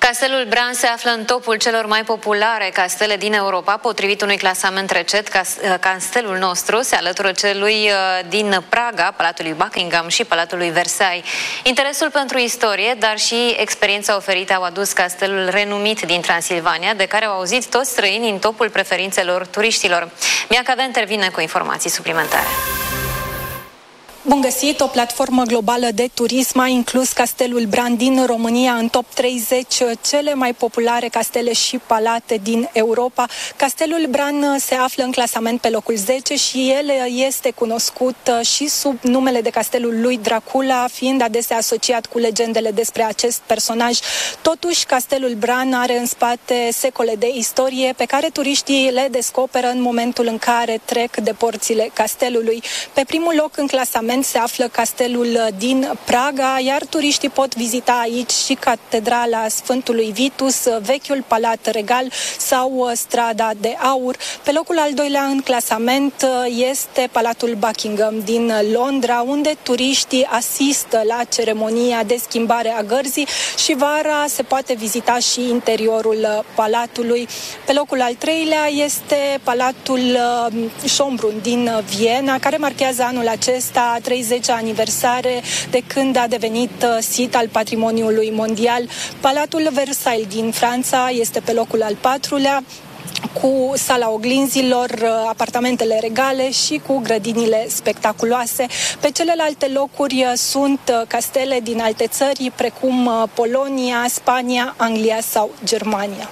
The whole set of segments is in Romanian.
Castelul Bran se află în topul celor mai populare castele din Europa, potrivit unui clasament recent. Castelul nostru se alătură celui din Praga, Palatului Buckingham și Palatului Versailles. Interesul pentru istorie, dar și experiența oferită au adus castelul renumit din Transilvania, de care au auzit toți străinii în topul preferințelor turiștilor. Miaca Venter vine cu informații suplimentare. Bun găsit! O platformă globală de turism a inclus Castelul Bran din România în top 30 cele mai populare castele și palate din Europa. Castelul Bran se află în clasament pe locul 10 și el este cunoscut și sub numele de Castelul lui Dracula, fiind adesea asociat cu legendele despre acest personaj. Totuși, Castelul Bran are în spate secole de istorie pe care turiștii le descoperă în momentul în care trec de porțile castelului. Pe primul loc în clasament se află castelul din Praga, iar turiștii pot vizita aici și catedrala Sfântului Vitus, vechiul palat regal sau strada de aur. Pe locul al doilea în clasament este Palatul Buckingham din Londra, unde turiștii asistă la ceremonia de schimbare a gărzii și vara se poate vizita și interiorul palatului. Pe locul al treilea este Palatul Schönbrunn din Viena, care marchează anul acesta 30 aniversare de când a devenit sit al patrimoniului mondial. Palatul Versailles din Franța este pe locul al patrulea, cu sala oglinzilor, apartamentele regale și cu grădinile spectaculoase. Pe celelalte locuri sunt castele din alte țări, precum Polonia, Spania, Anglia sau Germania.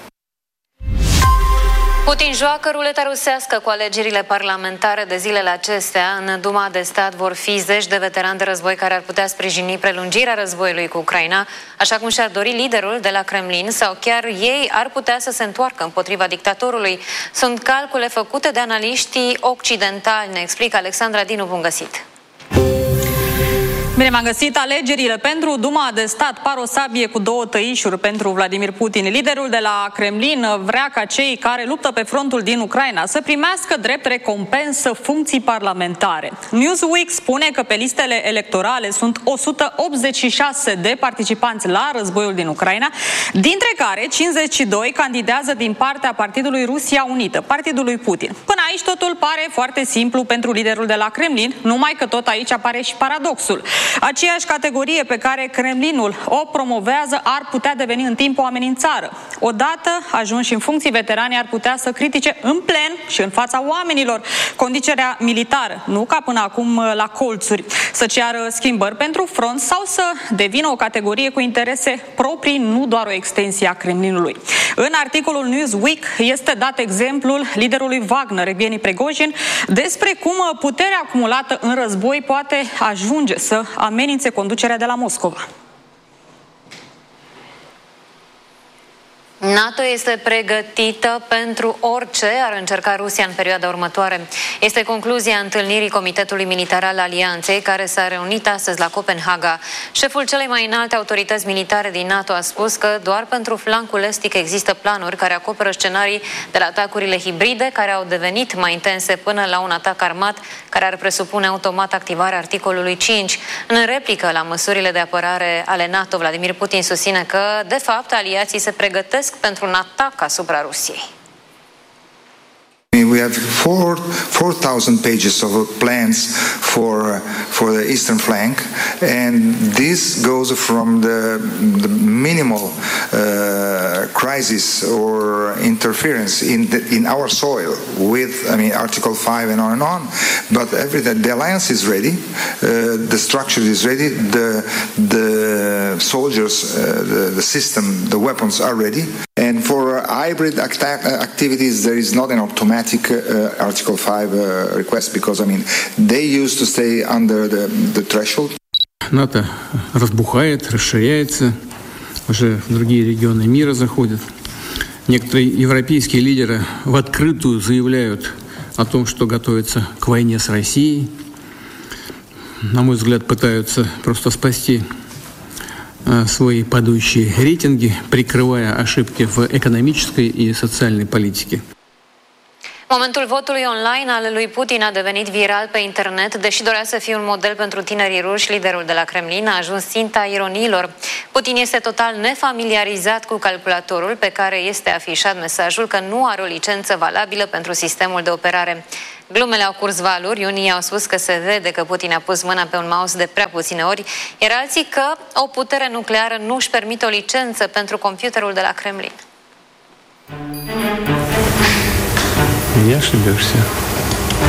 Putin joacă ruleta rusească cu alegerile parlamentare de zilele acestea. În Duma de Stat vor fi zeci de veterani de război care ar putea sprijini prelungirea războiului cu Ucraina, așa cum și-ar dori liderul de la Kremlin, sau chiar ei ar putea să se întoarcă împotriva dictatorului. Sunt calcule făcute de analiștii occidentali, ne explică Alexandra Dinu. Bun găsit! Bine, m-am găsit. Alegerile pentru Duma de Stat par o sabie cu două tăișuri pentru Vladimir Putin. Liderul de la Kremlin vrea ca cei care luptă pe frontul din Ucraina să primească drept recompensă funcții parlamentare. Newsweek spune că pe listele electorale sunt 186 de participanți la războiul din Ucraina, dintre care 52 candidează din partea Partidului Rusia Unită, partidul lui Putin. Până aici totul pare foarte simplu pentru liderul de la Kremlin, numai că tot aici apare și paradoxul. Aceeași categorie pe care Kremlinul o promovează ar putea deveni în timp o amenințare. Odată ajunși în funcții, veteranii ar putea să critique în plen și în fața oamenilor conducerea militară, nu ca până acum la colțuri, să ceară schimbări pentru front sau să devină o categorie cu interese proprii, nu doar o extensie a Kremlinului. În articolul Newsweek este dat exemplul liderului Wagner, Evgeni Prigozhin, despre cum puterea acumulată în război poate ajunge să amenințe conducerea de la Moscova. NATO este pregătită pentru orice ar încerca Rusia în perioada următoare. Este concluzia întâlnirii Comitetului Militar al Alianței, care s-a reunit astăzi la Copenhaga. Șeful celei mai înalte autorități militare din NATO a spus că doar pentru flancul estic există planuri care acoperă scenarii de la atacurile hibride, care au devenit mai intense, până la un atac armat, care ar presupune automat activarea articolului 5. În replică la măsurile de apărare ale NATO, Vladimir Putin susține că, de fapt, aliații se pregătesc pentru un atac asupra Rusiei. We have 4,000 pages of plans for the eastern flank, and this goes from the minimal crisis or interference in our soil with, Article 5 and on. But everything, the alliance is ready, the structure is ready, the soldiers, the system, the weapons are ready. And for hybrid activities, there is not an automatic Article 5 request, because, they used to stay under the threshold. НАТО разбухает, расширяется, уже в другие регионы мира заходит. Некоторые европейские лидеры в открытую заявляют о том, что готовятся к войне с Россией. На мой взгляд, пытаются просто спасти свои падающие рейтинги, прикрывая ошибки в экономической и социальной политике. Momentul votului online al lui Putin a devenit viral pe internet. Deși dorea să fie un model pentru tinerii ruși, liderul de la Kremlin a ajuns ținta ironiilor. Putin este total nefamiliarizat cu calculatorul pe care este afișat mesajul că nu are o licență valabilă pentru sistemul de operare. Glumele au curs valuri, unii au spus că se vede că Putin a pus mâna pe un mouse de prea puține ori, iar alții că o putere nucleară nu își permite o licență pentru computerul de la Kremlin. Не ошибешься.